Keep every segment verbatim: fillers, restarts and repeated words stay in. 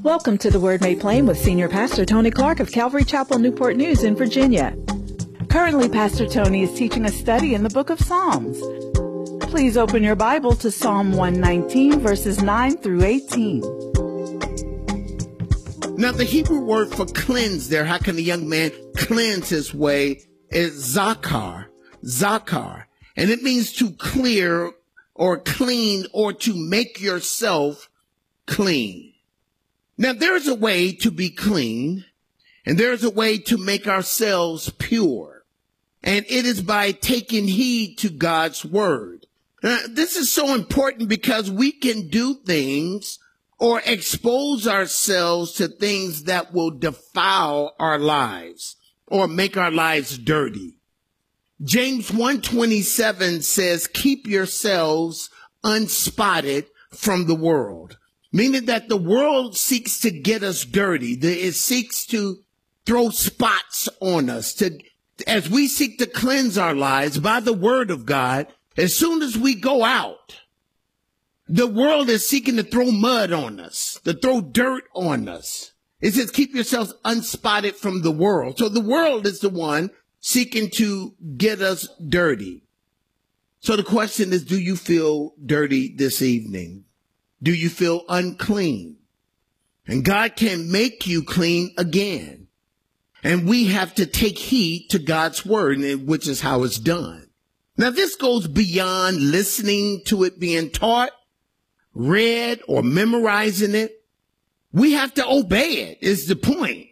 Welcome to the Word Made Plain with Senior Pastor Tony Clark of Calvary Chapel, Newport News in Virginia. Currently, Pastor Tony is teaching a study in the book of Psalms. Please open your Bible to Psalm one nineteen, verses nine through eighteen. Now, the Hebrew word for cleanse there, how can a young man cleanse his way, is zakar, zakar. And it means to clear or clean or to make yourself clean. Now, there's a way to be clean, and there's a way to make ourselves pure. And it is by taking heed to God's word. Now, this is so important because we can do things or expose ourselves to things that will defile our lives or make our lives dirty. James one twenty-seven says, keep yourselves unspotted from the world, meaning that the world seeks to get us dirty. It seeks to throw spots on us. To, as we seek to cleanse our lives by the word of God, as soon as we go out, the world is seeking to throw mud on us, to throw dirt on us. It says, keep yourselves unspotted from the world. So the world is the one seeking to get us dirty. So the question is, do you feel dirty this evening? Do you feel unclean? And God can make you clean again. And we have to take heed to God's word, which is how it's done. Now, this goes beyond listening to it being taught, read, or memorizing it. We have to obey it, is the point.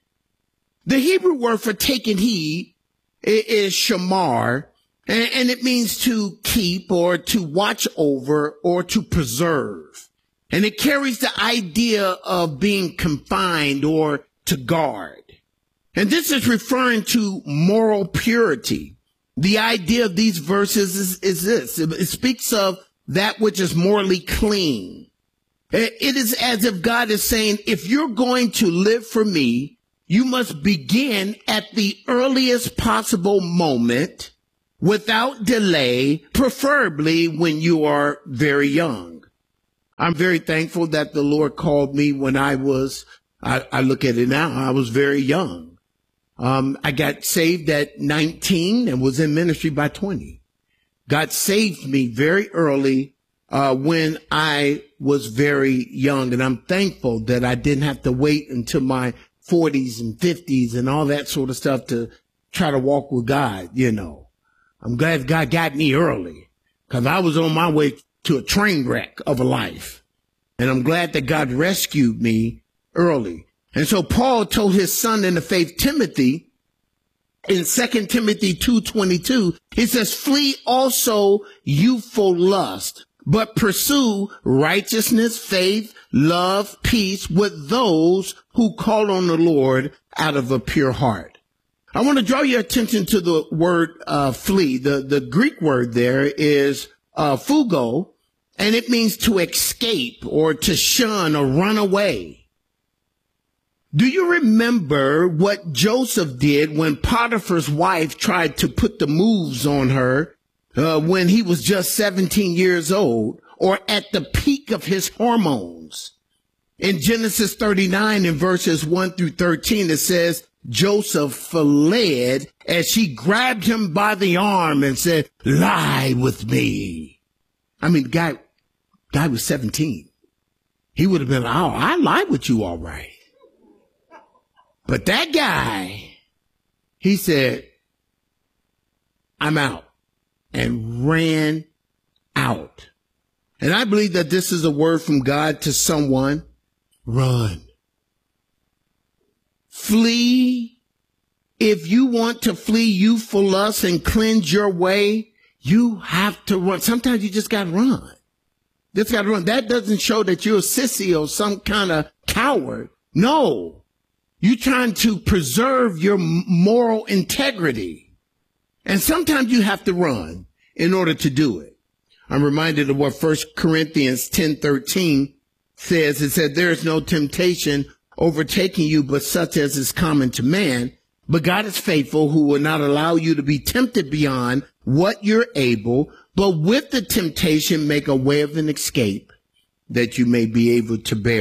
The Hebrew word for taking heed is shamar, and it means to keep or to watch over or to preserve. And it carries the idea of being confined or to guard. And this is referring to moral purity. The idea of these verses is, is this. It speaks of that which is morally clean. It is as if God is saying, if you're going to live for me, you must begin at the earliest possible moment without delay, preferably when you are very young. I'm very thankful that the Lord called me when I was, I, I look at it now, I was very young. Um, I got saved at nineteen and was in ministry by twenty. God saved me very early uh, when I was very young. And I'm thankful that I didn't have to wait until my forties and fifties and all that sort of stuff to try to walk with God, you know. I'm glad God got me early because I was on my way to a train wreck of a life. And I'm glad that God rescued me early. And so Paul told his son in the faith, Timothy, in Second Timothy two twenty-two, he says, flee also youthful lust, but pursue righteousness, faith, love, peace with those who call on the Lord out of a pure heart. I want to draw your attention to the word uh, flee. The, the Greek word there is uh, fugo, and it means to escape or to shun or run away. Do you remember what Joseph did when Potiphar's wife tried to put the moves on her uh, when he was just seventeen years old or at the peak of his hormones? In Genesis thirty-nine in verses one through thirteen, it says, Joseph fled as she grabbed him by the arm and said, lie with me. I mean, the guy, guy was seventeen. He would have been, oh, I lie with you all right. But that guy, he said, I'm out, and ran out. And I believe that this is a word from God to someone. Run. Flee. If you want to flee youthful lust and cleanse your way, you have to run. Sometimes you just got to run. Just got to run. That doesn't show that you're a sissy or some kind of coward. No. You're trying to preserve your moral integrity. And sometimes you have to run in order to do it. I'm reminded of what First Corinthians ten thirteen says. It said, there is no temptation overtaking you, but such as is common to man. But God is faithful, who will not allow you to be tempted beyond what you're able, but with the temptation make a way of an escape that you may be able to bear it.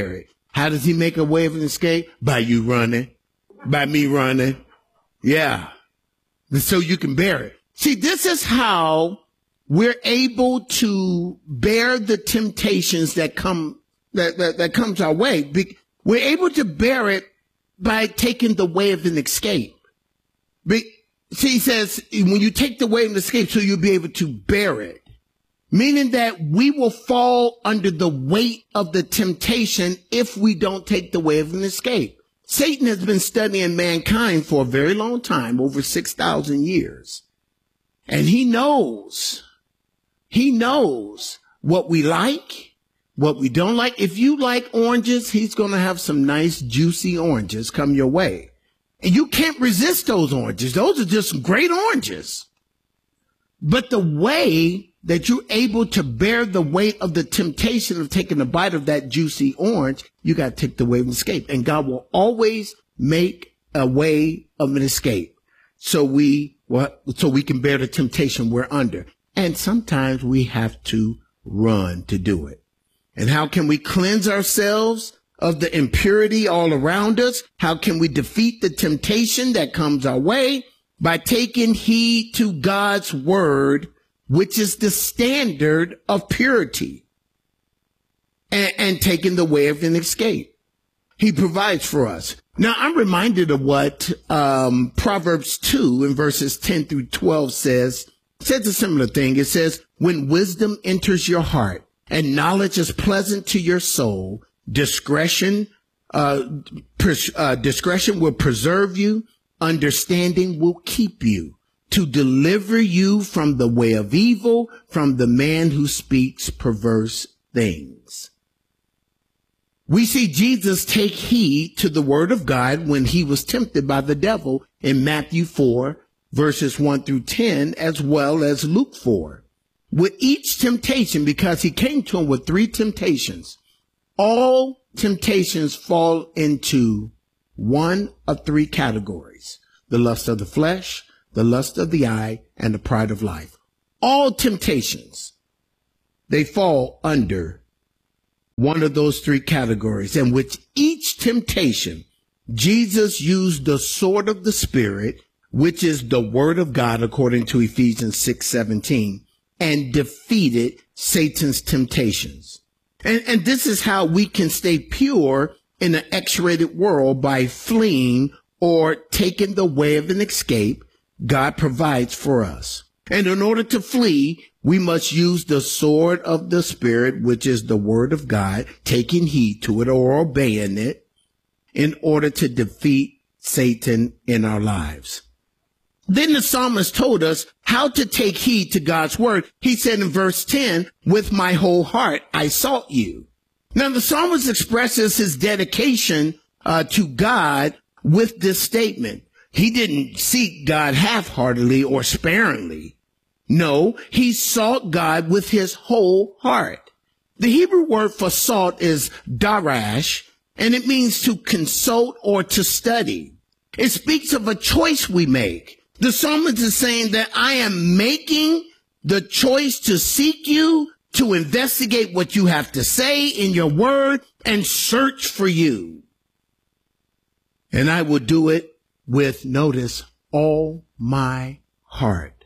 How does he make a way of an escape? By you running, by me running. Yeah. So you can bear it. See, this is how we're able to bear the temptations that come, that, that, that comes our way. We're able to bear it by taking the way of an escape. See, he says, when you take the way of an escape, so you'll be able to bear it. Meaning that we will fall under the weight of the temptation if we don't take the way of an escape. Satan has been studying mankind for a very long time, over six thousand years. And he knows, he knows what we like, what we don't like. If you like oranges, he's going to have some nice, juicy oranges come your way. And you can't resist those oranges. Those are just great oranges. But the way that you're able to bear the weight of the temptation of taking a bite of that juicy orange, you got to take the way of an escape. And God will always make a way of an escape. So we, what, so we can bear the temptation we're under. And sometimes we have to run to do it. And how can we cleanse ourselves of the impurity all around us? How can we defeat the temptation that comes our way? By taking heed to God's word, which is the standard of purity, and, and taking the way of an escape. He provides for us. Now, I'm reminded of what um, Proverbs two in verses ten through twelve says. It says a similar thing. It says, when wisdom enters your heart and knowledge is pleasant to your soul, discretion, uh, pres- uh, discretion will preserve you. Understanding will keep you, to deliver you from the way of evil, from the man who speaks perverse things. We see Jesus take heed to the word of God when he was tempted by the devil in Matthew four, verses one through ten, as well as Luke four. With each temptation, because he came to him with three temptations, all temptations fall into one of three categories: the lust of the flesh, the lust of the eye, and the pride of life. All temptations, they fall under one of those three categories. And with each temptation, Jesus used the sword of the Spirit, which is the word of God, according to Ephesians six seventeen, and defeated Satan's temptations. And, and this is how we can stay pure in an X-rated world, by fleeing or taking the way of an escape God provides for us. And in order to flee, we must use the sword of the Spirit, which is the word of God, taking heed to it or obeying it, in order to defeat Satan in our lives. Then the psalmist told us how to take heed to God's word. He said in verse ten, with my whole heart I sought you. Now, the psalmist expresses his dedication uh, to God with this statement. He didn't seek God half-heartedly or sparingly. No, he sought God with his whole heart. The Hebrew word for sought is darash, and it means to consult or to study. It speaks of a choice we make. The psalmist is saying that I am making the choice to seek you, to investigate what you have to say in your word, and search for you. And I will do it with, notice, all my heart.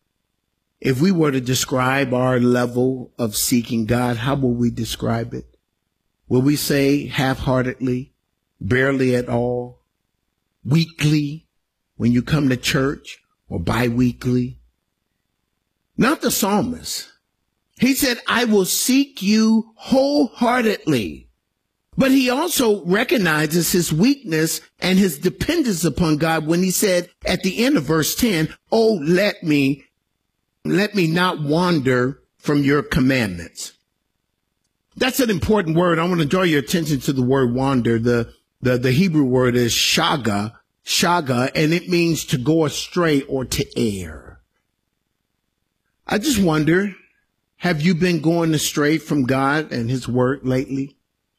If we were to describe our level of seeking God, how will we describe it? Will we say half-heartedly, barely at all, weekly, when you come to church, or bi-weekly? Not the psalmist. He said, I will seek you wholeheartedly. But he also recognizes his weakness and his dependence upon God when he said at the end of verse ten, oh, let me, let me not wander from your commandments. That's an important word. I want to draw your attention to the word wander. The, the, the Hebrew word is shaga, shaga, and it means to go astray or to err. I just wonder, have you been going astray from God and his word lately?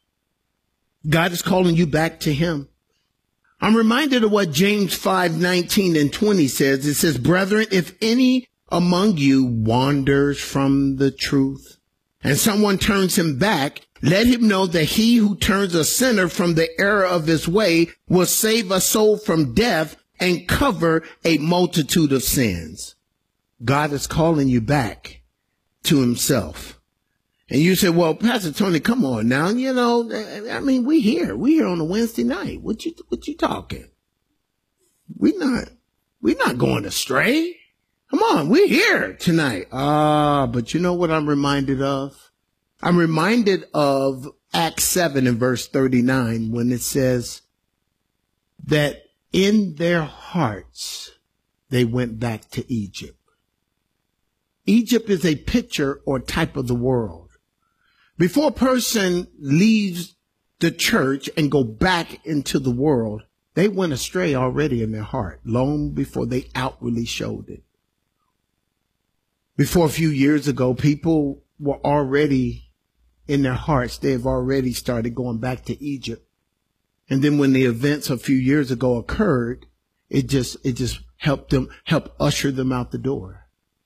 God is calling you back to him. I'm reminded of what James five nineteen and twenty says. It says, brethren, if any among you wanders from the truth and someone turns him back, Let him know that he who turns a sinner from the error of his way will save a soul from death and cover a multitude of sins. God is calling you back to himself. And you say, well, Pastor Tony, come on now. You know, I mean, we here. We here on a Wednesday night. What you, what you talking? We not, we not going astray. Come on. We're here tonight. Ah, uh, but you know what I'm reminded of? I'm reminded of Acts seven and verse thirty-nine when it says that in their hearts, they went back to Egypt. Egypt is a picture or type of the world. Before a person leaves the church and go back into the world, they went astray already in their heart, long before they outwardly showed it. Before a few years ago, people were already in their hearts. They have already started going back to Egypt. And then when the events a few years ago occurred, it just, it just helped them, helped usher them out the door.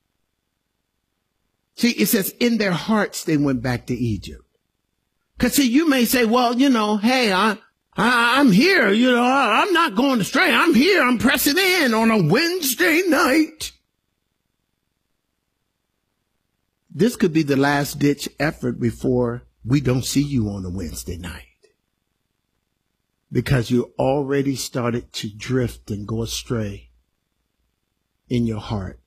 See, it says in their hearts, they went back to Egypt. Cause see, you may say, well, you know, hey, I, I, I'm here, you know, I, I'm not going astray. I'm here. I'm pressing in on a Wednesday night. This could be the last ditch effort before we don't see you on a Wednesday night. Because you already started to drift and go astray in your heart.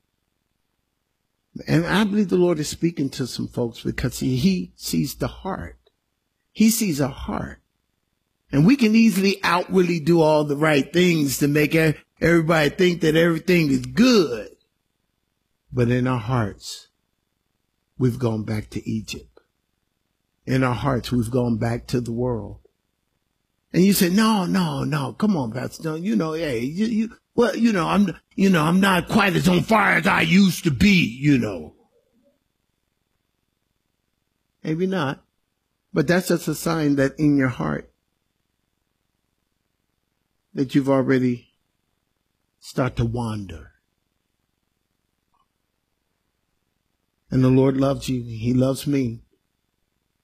And I believe the Lord is speaking to some folks because he, he sees the heart. He sees a heart. And we can easily outwardly do all the right things to make everybody think that everything is good. But in our hearts, we've gone back to Egypt. In our hearts, we've gone back to the world. And you say, no, no, no, come on, Pastor. No, you know, hey, you, you, well, you know, I'm, you know, I'm not quite as on fire as I used to be, you know. Maybe not. But that's just a sign that in your heart that you've already started to wander. And the Lord loves you. He loves me.